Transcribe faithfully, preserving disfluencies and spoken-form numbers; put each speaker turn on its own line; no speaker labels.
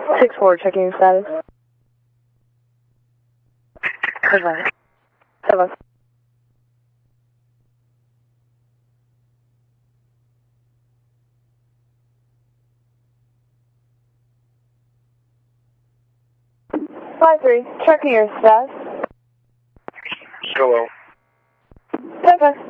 six four, checking your status. Seven. Seven. Five three, checking your status.
Hello.
Seven.